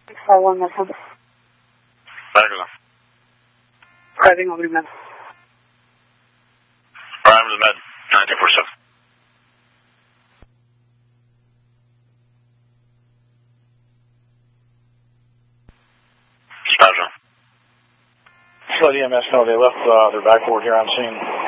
651 Medford. Regular. Driving over to Med. Prime to Med, 9247. Let EMS know they left their backboard here on scene.